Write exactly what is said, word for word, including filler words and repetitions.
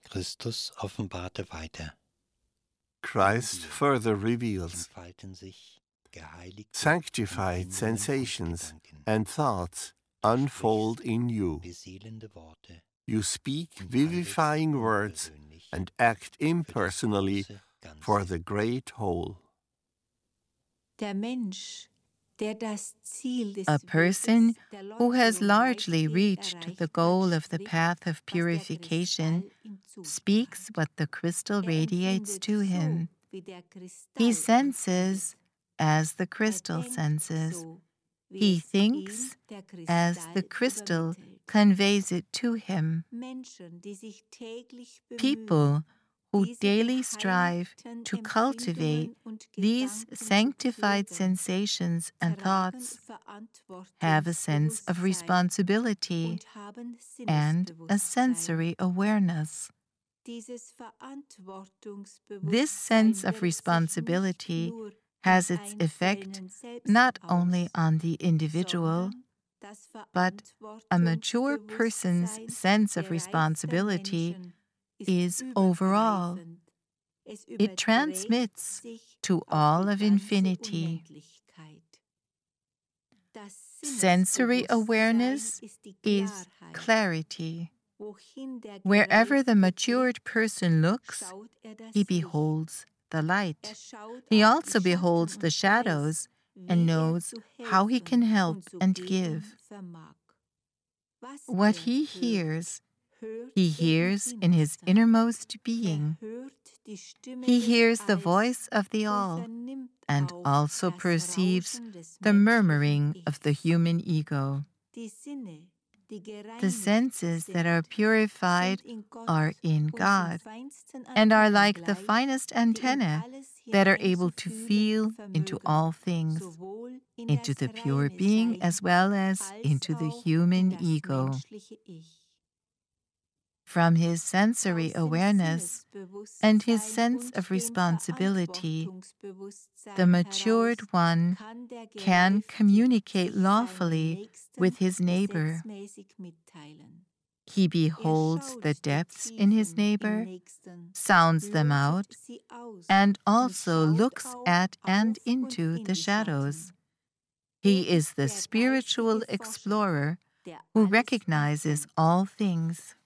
Christus offenbarte weiter. Christ further reveals. Entfalten sich geheiligte Sanctified Empfindungen sensations und Gedanken. and thoughts unfold in you. Beseelende Worte You speak und vivifying handelt words unpersönlich and act für das impersonally große Ganze. for the great whole. Der Mensch, der das Ziel des A person Weges der who has Läuterung largely weitgehend reached erreicht the hat, goal of the spricht, path of was der purification Kristall ihm zutraut. speaks what the crystal Er radiates empfindet to him. so, wie der Kristall He empfindet. senses as the Er crystal denkt senses. so, wie He es thinks ihm der as the Kristall crystal übermittelt. conveys it to him. Menschen, die sich täglich bemühen, People who diese daily strive geheiligten to cultivate Empfindungen und these Gedanken zu sanctified pflegen, sensations and tragen thoughts have a sense of Verantwortungsbewusstsein responsibility und haben and a Sinnesbewusstsein. sensory awareness. Dieses This sense Verantwortungsbewusstsein of wirkt sich responsibility nicht nur has im its effect Einzelnen selbst not aus, only on the individual, sondern das but a mature person's Verantwortungsbewusstsein sense of gereifter responsibility Menschen is overall. übergreifend. Es It überträgt transmits sich to auf all die of ganze infinity. Unendlichkeit. Das Sensory awareness Sinnesbewusstsein ist die is Klarheit. clarity. Wohin der Wherever the Gereifte matured blickt, person looks, schaut er das he Licht. beholds the Er light. schaut He auf die also beholds Schatten the und shadows weiß, and wie er knows zu how he helfen can help und zu and geben give. vermag. Was What er he hört, hears, hört he er im hears in his Innersten. innermost Er being. hört die Stimme He des hears the Alls voice of the und All vernimmt and auch also das perceives Rauschen des the menschlichen murmuring of the Ichs. human ego. Die Sinne, die The gereinigt senses that are sind, purified sind in Gott are in und God sind feinsten and are Antennen like the gleich, finest die in antennae alles that are able to hineinzufühlen feel into vermögen, all things, sowohl in into das the pure reine being Sein as well as als into the auch in human das ego. menschliche Ich. From his sensory Aus dem awareness and his Sinnesbewusstsein sense und of dem responsibility, Verantwortungsbewusstsein the matured heraus one kann der can Gereifte communicate sich seinem lawfully Nächsten with his neighbor. gesetzmäßig mitteilen. He Er beholds schaut the die depths in his Tiefen im neighbor, Nächsten, sounds them lotet out, sie aus and und also schaut looks auch at and auf und into in the die shadows. Schatten. He Er is ist the der spiritual geistige Forscher, explorer der who alles recognizes erkennt. all things.